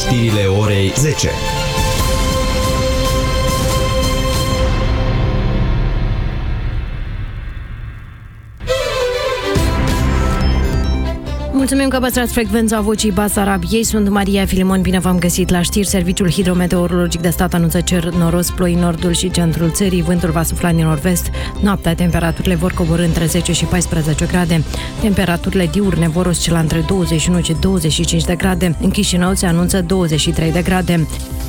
Știrile orei 10. Mulțumim că păstrați frecvența Vocii Basarabiei. Sunt Maria Filimon, bine v-am găsit la știri. Serviciul Hidrometeorologic de stat anunță cer noros, ploi în nordul și centrul țării. Vântul va sufla din nord-vest. Noaptea temperaturile vor coborî între 10 și 14 grade. Temperaturile diurne vor oscila între 21 și 25 de grade. În Chișinău se anunță 23 de grade.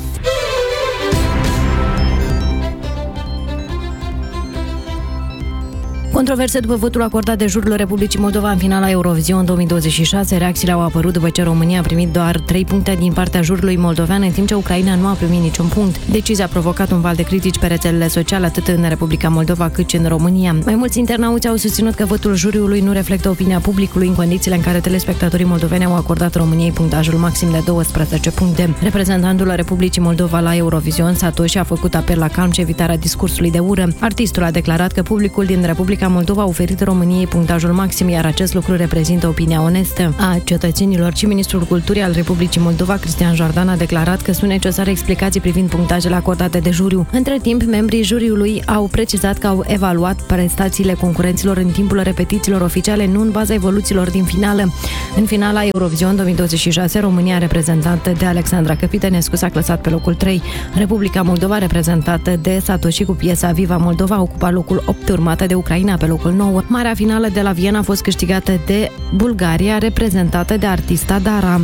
Controverse după votul acordat de jurul Republicii Moldova în finala Eurovision 2026. Reacțiile au apărut după ce România a primit doar 3 puncte din partea jurului moldovean, în timp ce Ucraina nu a primit niciun punct. Decizia a provocat un val de critici pe rețelele sociale, atât în Republica Moldova cât și în România. Mai mulți internauți au susținut că votul juriului nu reflectă opinia publicului, în condițiile în care telespectatorii moldoveni au acordat României punctajul maxim de 12 puncte. Reprezentantul Republicii Moldova la Eurovision, Satoshi, a făcut apel la calm și evitarea discursului de ură. Artistul a declarat că publicul din Republica Moldova a oferit României punctajul maxim, iar acest lucru reprezintă opinia onestă a cetățenilor. Și ministrul culturii al Republicii Moldova, Cristian Jardan, a declarat că sunt necesare explicații privind punctajele acordate de juriu. Între timp, membrii juriului au precizat că au evaluat prestațiile concurenților în timpul repetițiilor oficiale, nu în baza evoluțiilor din finală. În finala Eurovision 2026, România, reprezentată de Alexandra Căpitănescu, s-a clasat pe locul 3. Republica Moldova, reprezentată de Satoshi cu piesa Viva Moldova, a ocupat locul 8, urmată de Ucraina pe locul 9. Marea finală de la Viena a fost câștigată de Bulgaria, reprezentată de artista Dara.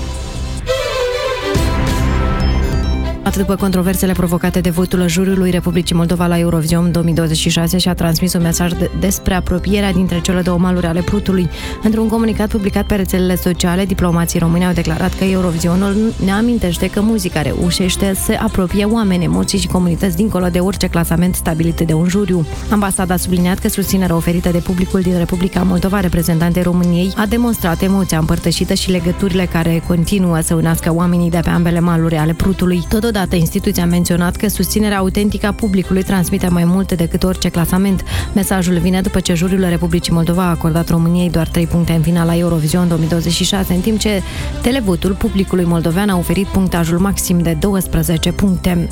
După controversele provocate de votul juriului, Republicii Moldova la Eurovision 2026 și-a transmis un mesaj despre apropierea dintre cele două maluri ale Prutului. Într-un comunicat publicat pe rețelele sociale, diplomații români au declarat că Eurovisionul ne amintește că muzica reușește să apropie oameni, emoții și comunități dincolo de orice clasament stabilit de un juriu. Ambasada a subliniat că susținerea oferită de publicul din Republica Moldova, reprezentante României, a demonstrat emoția împărtășită și legăturile care continuă să unească oamenii de pe ambele maluri ale Prutului. Totodată, instituția a menționat că susținerea autentică a publicului transmite mai mult decât orice clasament. Mesajul vine după ce juriul Republicii Moldova a acordat României doar 3 puncte în finala Eurovision 2026, în timp ce televotul publicului moldovean a oferit punctajul maxim de 12 puncte.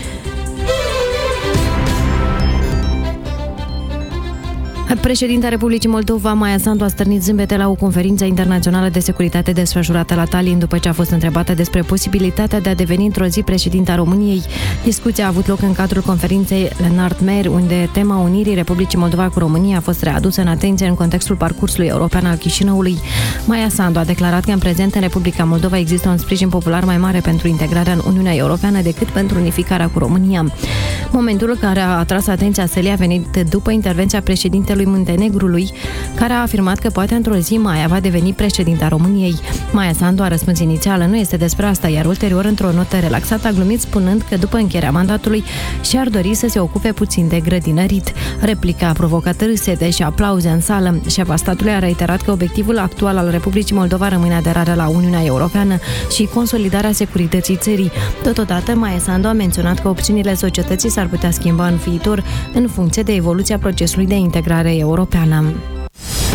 Președinta Republicii Moldova, Maia Sandu, a stârnit zâmbete la o conferință internațională de securitate desfășurată la Tallinn după ce a fost întrebată despre posibilitatea de a deveni într-o zi președinta României. Discuția a avut loc în cadrul conferinței Lenart Mer, unde tema unirii Republicii Moldova cu România a fost readusă în atenție în contextul parcursului european al Chișinăului. Maia Sandu a declarat că în prezent în Republica Moldova există un sprijin popular mai mare pentru integrarea în Uniunea Europeană decât pentru unificarea cu România. Momentul care a atras atenția sălii a venit după intervenția președintelui Muntenegrului, care a afirmat că poate într-o zi Maia va deveni președinta României. Maia Sandu a răspuns inițial, nu este despre asta, iar ulterior, într-o notă relaxată, a glumit spunând că după încheierea mandatului și-ar dori să se ocupe puțin de grădinărit. Replica a provocat râsete și aplauze în sală. Șefa statului a reiterat că obiectivul actual al Republicii Moldova rămâne aderarea la Uniunea Europeană și consolidarea securității țării. Totodată, Maia Sandu a menționat că opțiunile societății s-ar putea schimba în viitor în funcție de evoluția procesului de integrare europeană.